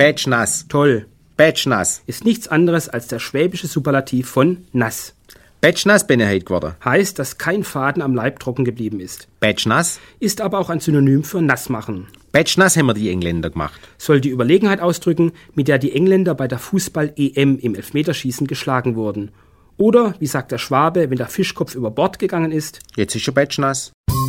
Batschnass. Toll. Batschnass. Ist nichts anderes als der schwäbische Superlativ von nass. Batschnass bin ich heute geworden. Heißt, dass kein Faden am Leib trocken geblieben ist. Batschnass. Ist aber auch ein Synonym für nass machen. Batschnass haben wir die Engländer gemacht. Soll die Überlegenheit ausdrücken, mit der die Engländer bei der Fußball-EM im Elfmeterschießen geschlagen wurden. Oder, wie sagt der Schwabe, wenn der Fischkopf über Bord gegangen ist? Jetzt ist schon Batschnass.